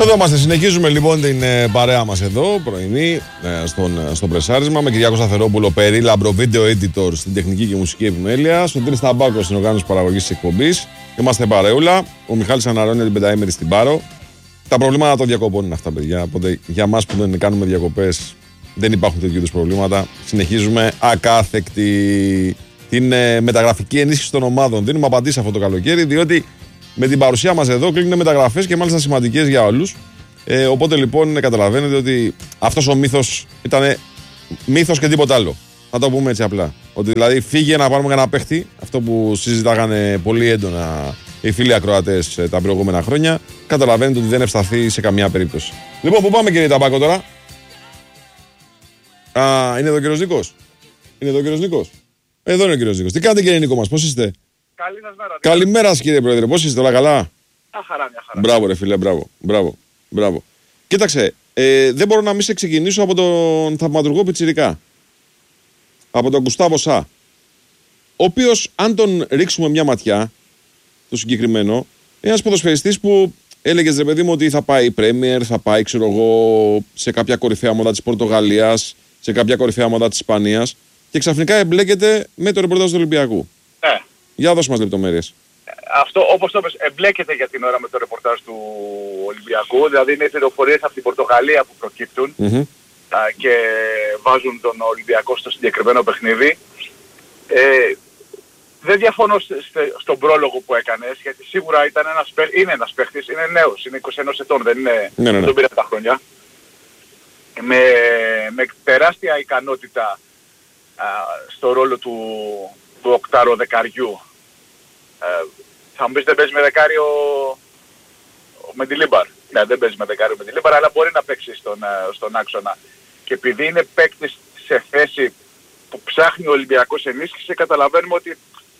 Εδώ είμαστε, συνεχίζουμε λοιπόν την παρέα μας εδώ, πρωινή, στο πρεσάρισμα με Κυριάκο Σταθερόπουλο, Περί, Λαμπροβίντεο Editor στην τεχνική και μουσική επιμέλεια, στον Τίνη Σταμπάκο στην οργάνωση παραγωγής της εκπομπής. Είμαστε παρεούλα, ο Μιχάλης αναρρώνει την πενταήμερη στην Πάρο. Τα προβλήματα των διακοπών είναι αυτά, παιδιά. Οπότε για μας που δεν κάνουμε διακοπές δεν υπάρχουν τέτοιου είδους προβλήματα. Συνεχίζουμε ακάθεκτη την μεταγραφική ενίσχυση των ομάδων. Δίνουμε απαντήσεις αυτό το καλοκαίρι, διότι με την παρουσία μας εδώ κλείνουν μεταγραφές και μάλιστα σημαντικές για όλους. Οπότε λοιπόν καταλαβαίνετε ότι αυτός ο μύθος ήταν μύθος και τίποτα άλλο. Θα το πούμε έτσι απλά. Ότι δηλαδή φύγε να πάρουμε ένα παίχτη, αυτό που συζητάγανε πολύ έντονα οι φίλοι ακροατές τα προηγούμενα χρόνια. Καταλαβαίνετε ότι δεν ευσταθεί σε καμιά περίπτωση. Λοιπόν, πού πάμε κύριε Ταμπάκο τώρα? Είναι εδώ ο κύριος Νίκος. Είναι εδώ ο κύριος Νίκος. Εδώ είναι ο κύριος Νίκος. Τι κάνετε κύριε Νίκο μας, πώς είστε? Καλή σας μέρα. Καλημέρα σας κύριε Πρόεδρε, πώς είστε, όλα καλά? Μια χαρά. Μπράβο ρε φίλε, μπράβο. Κοίταξε, δεν μπορώ να μην σε ξεκινήσω από τον θαυματουργό Πιτσιρικά. Από τον Γκουστάβο Σα. Ο οποίος, αν τον ρίξουμε μια ματιά, το συγκεκριμένο, ένας ποδοσφαιριστής που έλεγες ρε παιδί μου ότι θα πάει Πρέμιερ, θα πάει ξέρω εγώ σε κάποια κορυφαία ομάδα της Πορτογαλίας, σε κάποια κορυφαία ομάδα της Ισπανίας και ξαφνικά εμπλέκεται με το ρεπορτάζ του Ολυμπιακού. Ναι. Για δώσ' μας λεπτομέρειες. Αυτό, όπως το είπες, εμπλέκεται για την ώρα με το ρεπορτάζ του Ολυμπιακού. Δηλαδή είναι πληροφορίες από την Πορτογαλία που προκύπτουν και βάζουν τον Ολυμπιακό στο συγκεκριμένο παιχνίδι. Δεν διαφωνώ στον πρόλογο που έκανες, γιατί σίγουρα είναι ένας παίχτης, είναι νέος, είναι 21 ετών, δεν είναι, ναι. τον πήρε τα χρόνια. Με τεράστια ικανότητα στο ρόλο του οκτάρο δεκαριού. Θα μου πεις δεν παίζει με δεκάριο με τη Λίμπαρ. Ναι, δεν παίζει με δεκάριο με τη Λίμπαρ, αλλά μπορεί να παίξει στον άξονα. Και επειδή είναι παίκτης σε θέση που ψάχνει ο Ολυμπιακός ενίσχυση, καταλαβαίνουμε ότι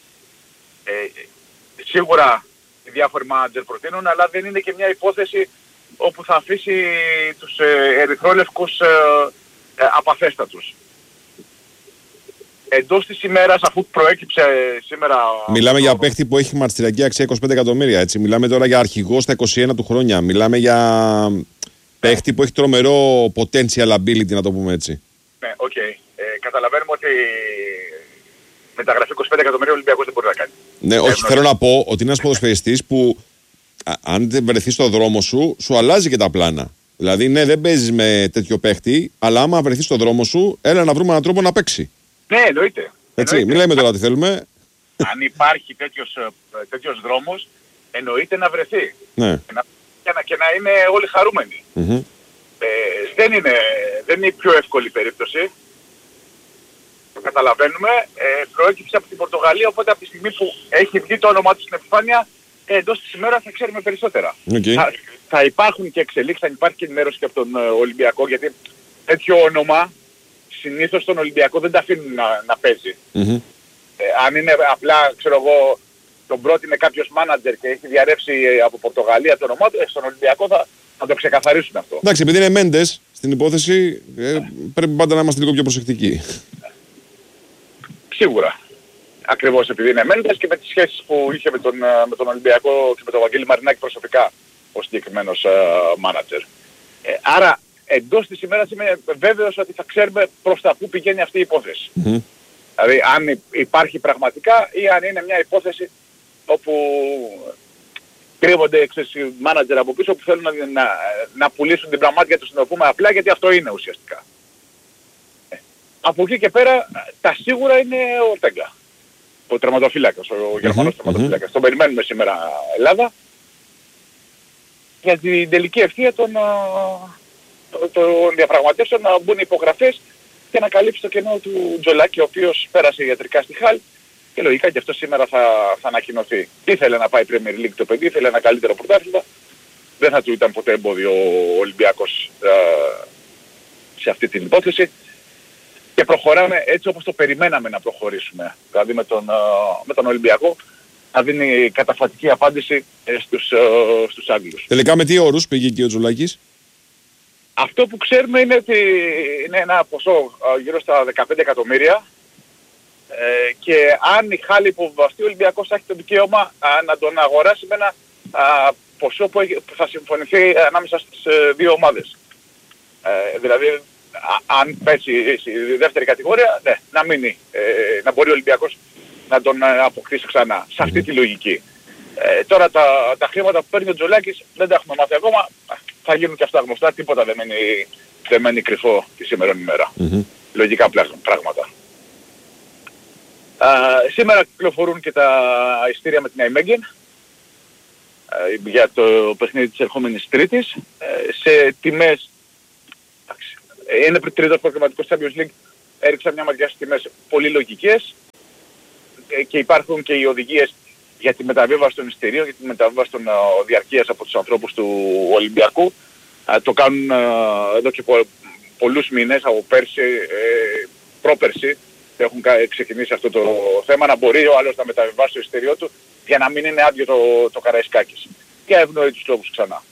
σίγουρα οι διάφοροι μάνατζερ προτείνουν, αλλά δεν είναι και μια υπόθεση όπου θα αφήσει τους ερυθρόλευκους απαθέστατους. Εντός της ημέρας, αφού προέκυψε σήμερα... Μιλάμε για παίχτη που έχει μαρτυριακή αξία 25 εκατομμύρια, έτσι. Μιλάμε τώρα για αρχηγό στα 21 του χρόνια. Μιλάμε για παίχτη που έχει τρομερό potential ability, να το πούμε έτσι. Ναι, οκ. Καταλαβαίνουμε ότι μεταγραφή 25 εκατομμύρια ο Ολυμπιακός δεν μπορεί να κάνει. Ναι, όχι, θέλω να πω ότι είναι ένας ποδοσφαιριστής που αν δεν βρεθεί στο δρόμο σου, σου αλλάζει και τα πλάνα. Δηλαδή, ναι, δεν παίζεις με τέτοιο παίχτη, αλλά άμα βρεθεί στο δρόμο σου, έλα να βρούμε έναν τρόπο να παίξει. Ναι, εννοείται. Έτσι, μην λέμε τώρα τι θέλουμε. Αν υπάρχει τέτοιος δρόμος, εννοείται να βρεθεί. Ναι. Και να είναι όλοι χαρούμενοι. Δεν είναι η πιο εύκολη περίπτωση. Το καταλαβαίνουμε. Προέκυψε από την Πορτογαλία, οπότε από τη στιγμή που έχει βγει το όνομά του στην επιφάνεια, εντός της ημέρας θα ξέρουμε περισσότερα. Okay. Θα υπάρχουν και εξελίξεις, θα υπάρχει και ενημέρωση και από τον Ολυμπιακό, γιατί τέτοιο όνομα συνήθως τον Ολυμπιακό δεν τα αφήνουν να παίζει. Αν είναι απλά, ξέρω εγώ, τον πρότεινε κάποιος μάνατζερ και έχει διαρρεύσει από Πορτογαλία το όνομά του, στον Ολυμπιακό θα το ξεκαθαρίσουν αυτό. Εντάξει, επειδή είναι Μέντες στην υπόθεση, πρέπει πάντα να είμαστε λίγο πιο προσεκτικοί. Σίγουρα. Ακριβώς επειδή είναι Μέντες και με τις σχέσεις που είχε με τον Ολυμπιακό και με τον Βαγγέλη Μαρινάκη προσωπικά ο συγκεκριμένος μάνατζερ. Άρα εντός της ημέρας είμαι βέβαιος ότι θα ξέρουμε προς τα πού πηγαίνει αυτή η υπόθεση. Δηλαδή αν υπάρχει πραγματικά ή αν είναι μια υπόθεση όπου κρύβονται μάνατζερ από πίσω που θέλουν να πουλήσουν την πραγμάτια τους, να το πούμε απλά, γιατί αυτό είναι ουσιαστικά. Από εκεί και πέρα τα σίγουρα είναι ο Ορτέγκα, ο τερματοφύλακας, ο Γερμανός τερματοφύλακας. Τον περιμένουμε σήμερα Ελλάδα για την τελική ευθεία των διαπραγματεύσεων, να μπουν υπογραφές και να καλύψει το κενό του Τζολάκη, ο οποίος πέρασε ιατρικά στη Χάλ και λογικά και αυτό σήμερα θα ανακοινωθεί. Ήθελε να πάει Premier League το παιδί, ήθελε ένα καλύτερο πρωτάθλημα. Δεν θα του ήταν ποτέ εμπόδιο ο Ολυμπιακός σε αυτή την υπόθεση. Και προχωράμε έτσι όπως το περιμέναμε να προχωρήσουμε. Δηλαδή με τον Ολυμπιακό να δίνει καταφατική απάντηση στους Άγγλους. Τελικά με τι όρους πήγε εκεί ο Τζολάκης? Αυτό που ξέρουμε είναι ότι είναι ένα ποσό γύρω στα 15 εκατομμύρια και αν η Χάλη υποβιβαστεί, ο Ολυμπιακός θα έχει το δικαίωμα να τον αγοράσει με ένα ποσό που θα συμφωνηθεί ανάμεσα στις δύο ομάδες. Δηλαδή, αν πέσει στη δεύτερη κατηγορία, ναι, να μείνει, να μπορεί ο Ολυμπιακός να τον αποκτήσει ξανά. Σε αυτή τη λογική. Τώρα τα χρήματα που παίρνει ο Τζολάκης δεν τα έχουμε μάθει ακόμα. Θα γίνουν και αυτά γνωστά. Τίποτα δεν μένει κρυφό τη σήμερον ημέρα. Λογικά πράγματα. Σήμερα κυκλοφορούν και τα ειστήρια με την Αϊμέγγεν για το παιχνίδι της ερχόμενης Τρίτης. Σε τιμές, είναι τρίτος προγραμματικός Champions League, έριξα μια ματιά στις τιμές πολύ λογικές και υπάρχουν και οι οδηγίες για τη μεταβίβαση των εισιτηρίων, για τη μεταβίβαση των διαρκείας από τους ανθρώπους του Ολυμπιακού. Το κάνουν εδώ και πολλούς μήνες, από πέρσι, πρόπερσι, έχουν ξεκινήσει αυτό το θέμα, να μπορεί ο άλλος να μεταβιβάσει το εισιτήριό του για να μην είναι άδειο το Καραϊσκάκης. Και ευνοεί λόγους ξανά.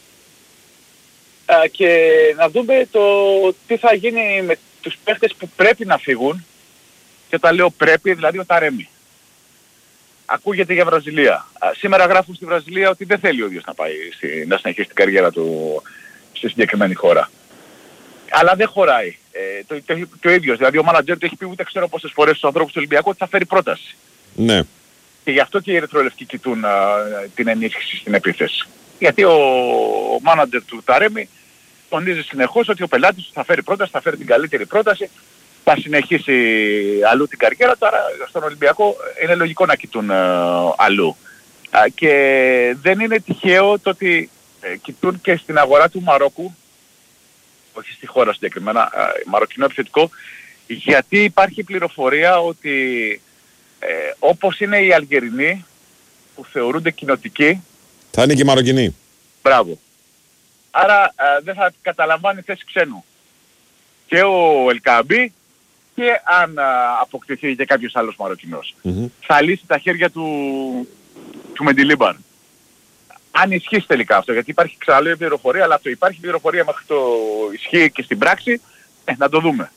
Και να δούμε τι θα γίνει με τους παίχτες που πρέπει να φύγουν, και όταν λέω πρέπει, δηλαδή ο Ταρέμι. Ακούγεται για Βραζιλία. Σήμερα γράφουν στη Βραζιλία ότι δεν θέλει ο ίδιος να συνεχίσει την καριέρα του στη συγκεκριμένη χώρα. Αλλά δεν χωράει. Το ίδιο. Δηλαδή ο μάνατζερ του έχει πει ούτε ξέρω πόσες φορές στους ανθρώπους του Ολυμπιακού ότι θα φέρει πρόταση. Ναι. Και γι' αυτό και οι ερυθρολευκοί κοιτούν την ενίσχυση στην επίθεση. Γιατί ο μάνατζερ του Ταρέμι τονίζει συνεχώς ότι ο πελάτης του θα φέρει πρόταση, θα φέρει την καλύτερη πρόταση, θα συνεχίσει αλλού την καριέρα. Τώρα στον Ολυμπιακό είναι λογικό να κοιτούν αλλού. Και δεν είναι τυχαίο το ότι κοιτούν και στην αγορά του Μαρόκου, όχι στη χώρα συγκεκριμένα, μαροκινό επιθετικό, γιατί υπάρχει πληροφορία ότι όπως είναι οι Αλγερινοί που θεωρούνται κοινοτικοί, θα είναι και οι Μαροκινοί. Μπράβο. Άρα δεν θα καταλαμβάνει θέση ξένου. Και ο Ελκαμπή και αν αποκτηθεί και κάποιος άλλος Μαροκινός. Θα λύσει τα χέρια του Μεντιλίμπαρ. Αν ισχύσει τελικά αυτό, γιατί υπάρχει ξαναλέω πληροφορία, αλλά αυτό υπάρχει πληροφορία μέχρι το ισχύει και στην πράξη, να το δούμε.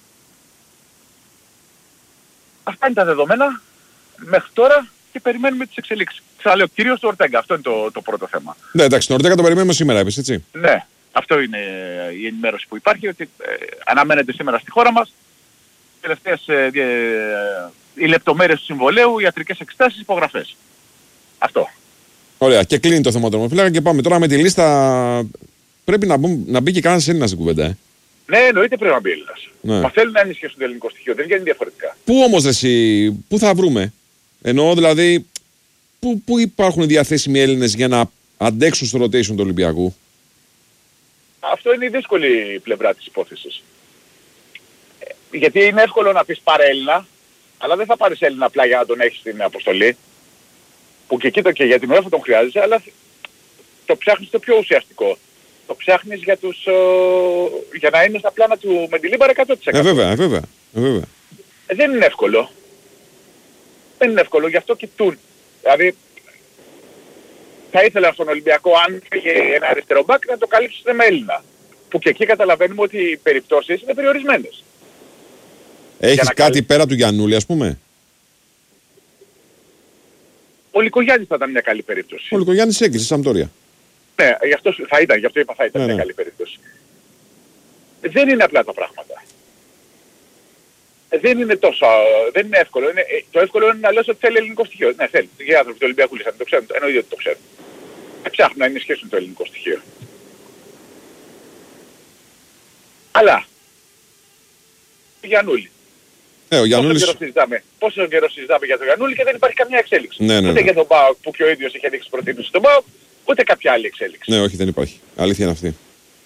Αυτά είναι τα δεδομένα μέχρι τώρα και περιμένουμε τις εξελίξεις. Ξαναλέω, κυρίως το Ορτέγκα, αυτό είναι το πρώτο θέμα. Ναι, εντάξει, τον Ορτέγκα το περιμένουμε σήμερα, επίσης, έτσι. Ναι, αυτό είναι η ενημέρωση που υπάρχει, ότι αναμένεται σήμερα στη χώρα μας. Τελευταίες οι λεπτομέρειες του συμβολέου, ιατρικές εξετάσεις, υπογραφές. Αυτό. Ωραία, και κλείνει το θέμα του τερματοφύλακα και πάμε τώρα με τη λίστα. Πρέπει να μπει και κανένας Έλληνας στην κουβέντα, Ναι, εννοείται πρέπει να μπει Έλληνας. Ναι. Μα θέλουν να ενισχύσουν το ελληνικό στοιχείο, δεν βγαίνει διαφορετικά. Πού όμως εσύ, πού θα βρούμε? Εννοώ δηλαδή, πού υπάρχουν διαθέσιμοι Έλληνες για να αντέξουν στο rotation του Ολυμπιακού? Αυτό είναι η δύσκολη πλευρά της υπόθεσης. Γιατί είναι εύκολο να πεις πάρε Έλληνα, αλλά δεν θα πάρεις Έλληνα απλά για να τον έχεις στην αποστολή. Που και εκεί και για την UEFA τον χρειάζεσαι, αλλά το ψάχνεις το πιο ουσιαστικό. Το ψάχνεις για να είναι στα πλάνα του Μεντιλίμπαρ 100%. Βέβαια. Δεν είναι εύκολο. Δεν είναι εύκολο, γι' αυτό κοιτούν. Δηλαδή, θα ήθελα στον Ολυμπιακό, αν είχε ένα αριστερό μπακ, να το καλύψουν με Έλληνα. Που και εκεί καταλαβαίνουμε ότι οι περιπτώσεις είναι περιορισμένες. Έχεις κάτι πέρα του Γιαννούλη, ας πούμε? Ο Λικογιάννης θα ήταν μια καλή περίπτωση. Ο Λικογιάννης έκλεισε Σαμπτόρια. Ναι, γι' αυτό είπα θα ήταν μια καλή περίπτωση. Δεν είναι απλά τα πράγματα. Δεν είναι εύκολο. Το εύκολο είναι να λες ότι θέλει ελληνικό στοιχείο. Ναι, θέλει. Οι άνθρωποι του Ολυμπιακού λύσανε, το ξέρουν. Εννοείται ότι το ξέρουν. Ψάχνουν να ενισχύσουν το ελληνικό στοιχείο. Αλλά, ο Γιαννούλη. Ο Γιαννούλης... Πόσο καιρό συζητάμε για τον Γιαννούλη και δεν υπάρχει καμία εξέλιξη. Ναι. Ούτε για τον ΠΑΟΚ που και ο ίδιος είχε δείξει προτίμηση στον ΠΑΟΚ, ούτε κάποια άλλη εξέλιξη. Ναι, όχι, δεν υπάρχει. Αλήθεια είναι αυτή.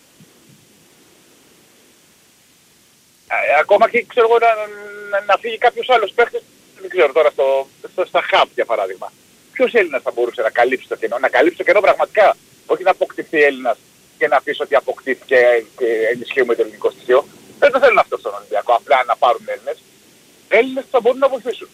Ακόμα και ξέρω εγώ να φύγει κάποιος άλλος παίχτης, δεν ξέρω τώρα στα χαπ για παράδειγμα. Ποιος Έλληνας θα μπορούσε να καλύψει το κενό? Να καλύψει το κενό πραγματικά. Όχι να αποκτηθεί Έλληνας και να πεις ότι αποκτήθηκε και ενισχύουμε το ελληνικό στοιχείο. Δεν το θέλουν αυτό στον Ολυμπιακό. Απλά να πάρουν Έλληνες. Έλληνες που θα μπορούν να βοηθήσουν.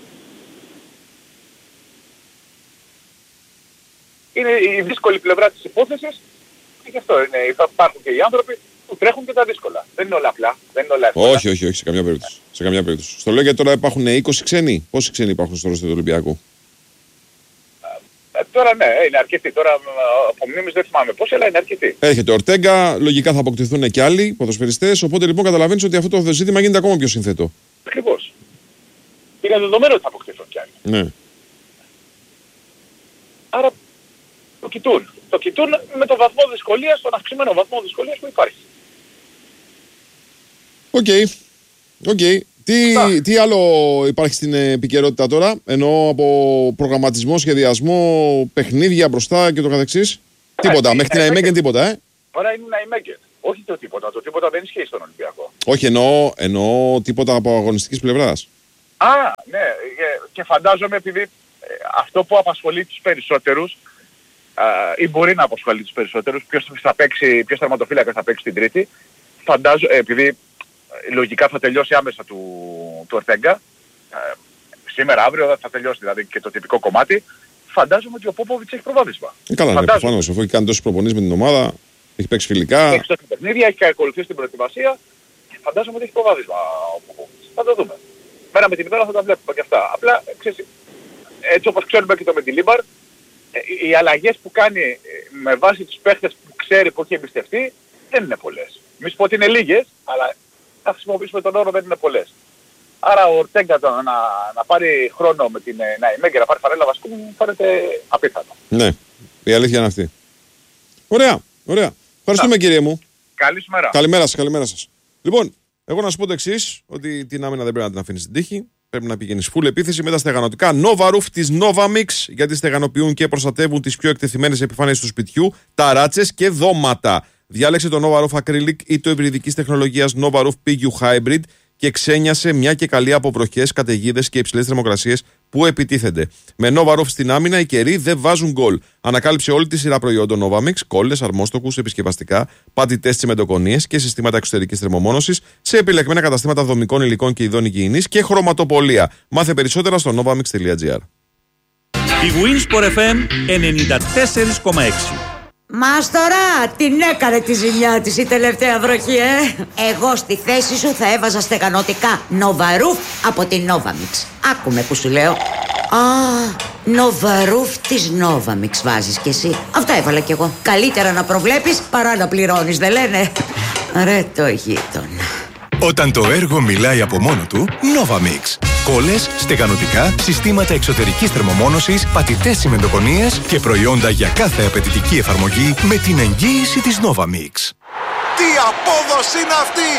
Είναι η δύσκολη πλευρά της υπόθεσης και γι' αυτό είναι. Θα υπάρχουν και οι άνθρωποι που τρέχουν και τα δύσκολα. Δεν είναι όλα απλά. Δεν είναι όλα εύκολα. Όχι, σε καμιά περίπτωση. Στο λέω γιατί τώρα υπάρχουν 20 ξένοι. Πόσοι ξένοι υπάρχουν στο ρόστερ του Ολυμπιακού? Τώρα ναι, είναι αρκετή. Τώρα από μνήμης δεν θυμάμαι πώς, αλλά είναι αρκετή. Έρχεται ο Ορτέγκα, λογικά θα αποκτηθούν και άλλοι ποδοσφαιριστές. Οπότε λοιπόν καταλαβαίνεις ότι αυτό το ζήτημα γίνεται ακόμα πιο συνθετό. Ακριβώς. Είναι δεδομένο ότι θα αποκτηθούν κι άλλοι. Ναι. Άρα το κοιτούν. Το κοιτούν με τον βαθμό δυσκολίας, τον αυξημένο βαθμό δυσκολίας που υπάρχει. Οκ. Τι άλλο υπάρχει στην επικαιρότητα τώρα, εννοώ από προγραμματισμό, σχεδιασμό, παιχνίδια μπροστά και το καθεξής? Τίποτα, μέχρι την Αϊμέγεν τίποτα, Τώρα είναι η Αϊμέγεν. Όχι το τίποτα. Το τίποτα δεν ισχύει στον Ολυμπιακό. Όχι, εννοώ τίποτα από αγωνιστικής πλευράς. Ναι. Και φαντάζομαι επειδή αυτό που απασχολεί τους περισσότερους ή μπορεί να απασχολεί τους περισσότερους, ποιος τερματοφύλακας θα παίξει την Τρίτη, φαντάζομαι, επειδή λογικά θα τελειώσει άμεσα του Ορτέγκα, σήμερα, αύριο θα τελειώσει δηλαδή και το τυπικό κομμάτι, φαντάζομαι ότι ο Πόποβιτς έχει προβάδισμα. Καλά, ναι, προφανώς, αφού έχει κάνει τόσες προπονήσεις με την ομάδα, έχει παίξει φιλικά. Έχει τόσα παιχνίδια, έχει ακολουθήσει την προετοιμασία, φαντάζομαι ότι έχει προβάδισμα ο Πόποβιτς. Θα το δούμε. Μέρα με την ημέρα θα τα βλέπουμε και αυτά. Απλά, ξέρεις, έτσι όπως ξέρουμε και το Μεντιλίμπαρ, οι αλλαγές που κάνει με βάση τους παίχτες που ξέρει, που έχει εμπιστευτεί, δεν είναι πολλές. Μη σου πω ότι είναι λίγες, αλλά θα χρησιμοποιήσουμε τον όρο δεν είναι πολλές. Άρα ο Ορτέγκα να πάρει χρόνο με την Αϊμέγεν, να πάρει φανέλα βασικού, μου φαίνεται απίθανο. Ναι, η αλήθεια είναι αυτή. Ωραία. Ευχαριστούμε κύριε μου. Καλή σου μέρα. Καλημέρα σας. Λοιπόν, εγώ να σου πω το εξής, ότι την άμυνα δεν πρέπει να την αφήνεις στην τύχη. Πρέπει να πηγαίνεις full επίθεση με τα στεγανωτικά Nova Roof της Novamix, γιατί στεγανοποιούν και προστατεύουν τις πιο εκτεθειμένες επιφάνειες του σπιτιού, ταράτσες και δώματα. Διάλεξε το Nova Roof Acrylic ή το υβριδικής τεχνολογίας Nova Roof PU Hybrid και ξένιασε μια και καλή από βροχές, καταιγίδες και υψηλές θερμοκρασίες που επιτίθενται. Με Nova Roof στην άμυνα οι καιροί δεν βάζουν γκολ. Ανακάλυψε όλη τη σειρά προϊόντων Novamix, κόλλες, αρμόστοκους, επισκευαστικά, πατητές τσιμεντοκονίες και συστήματα εξωτερικής θερμομόνωσης σε επιλεγμένα καταστήματα δομικών υλικών και ειδών υγιεινής και χρωματοπολία. Μάθε περισσότερα στο novamix.gr. Η Winsport FM 94,6. Μάστορα, την έκανε τη ζημιά της η τελευταία βροχή, Εγώ στη θέση σου θα έβαζα στεγανωτικά Nova Roof από την Novamix. Άκουμε που σου λέω. Nova Roof της Novamix βάζεις κι εσύ. Αυτά έβαλα κι εγώ. Καλύτερα να προβλέπεις παρά να πληρώνεις, δεν λένε? Ρε το γείτονα. Όταν το έργο μιλάει από μόνο του, Novamix. Κόλλες, στεγανωτικά, συστήματα εξωτερικής θερμομόνωσης, πατητές τσιμεντοκονίες και προϊόντα για κάθε απαιτητική εφαρμογή με την εγγύηση της Novamix. Τι απόδοση είναι αυτή!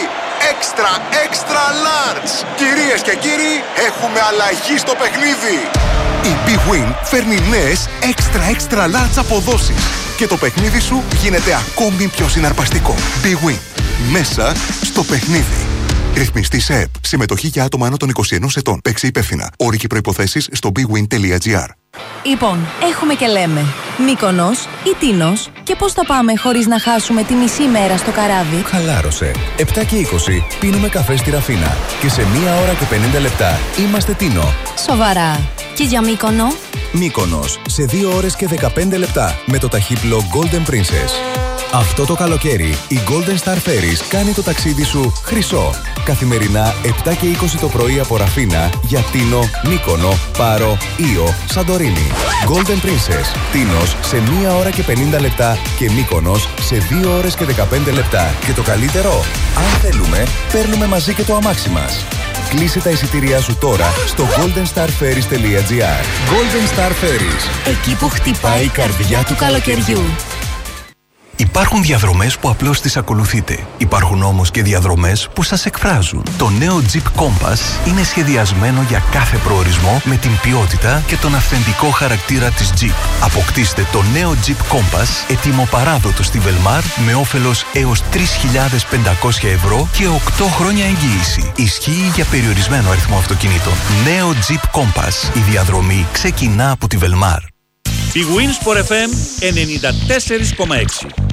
Extra large! Κυρίες και κύριοι, έχουμε αλλαγή στο παιχνίδι! Η Big Win φέρνει νέες extra large αποδόσεις και το παιχνίδι σου γίνεται ακόμη πιο συναρπαστικό. Big Win. Μέσα στο παιχνίδι. Ρυθμιστή σε ΕΠ. Συμμετοχή για άτομα άνω των 21 ετών. Παίξε υπεύθυνα. Όροι και προϋποθέσεις στο bigwin.gr. Λοιπόν, έχουμε και λέμε Μύκονος ή Τίνος, και πώς θα πάμε χωρίς να χάσουμε τη μισή μέρα στο καράβι? Χαλάρωσε. 7 και 20 πίνουμε καφέ στη Ραφίνα και σε 1 ώρα και 50 λεπτά είμαστε Τίνο. Σοβαρά. Και για Μύκονο? Μύκονος σε 2 ώρες και 15 λεπτά με το ταχύπλο Golden Princess. Αυτό το καλοκαίρι η Golden Star Ferries κάνει το ταξίδι σου χρυσό. Καθημερινά 7 και 20 το πρωί από Ραφίνα για Τίνο, Μύκονο, Πάρο, Ήο, Σαντορίνη. Golden Princess, Τίνος σε 1 ώρα και 50 λεπτά και Μύκονος σε 2 ώρες και 15 λεπτά. Και το καλύτερο, αν θέλουμε, παίρνουμε μαζί και το αμάξι μας. Κλείσε τα εισιτήριά σου τώρα στο goldenstarferries.gr. Golden Star Ferries. Εκεί που χτυπάει η καρδιά του καλοκαιριού. Υπάρχουν διαδρομές που απλώς τις ακολουθείτε. Υπάρχουν όμως και διαδρομές που σας εκφράζουν. Το νέο Jeep Compass είναι σχεδιασμένο για κάθε προορισμό με την ποιότητα και τον αυθεντικό χαρακτήρα της Jeep. Αποκτήστε το νέο Jeep Compass έτοιμο παράδοτο στη Velmar με όφελος έως 3.500 ευρώ και 8 χρόνια εγγύηση. Ισχύει για περιορισμένο αριθμό αυτοκινήτων. Νέο Jeep Compass. Η διαδρομή ξεκινά από τη Velmar. Η Winsport FM 94,6.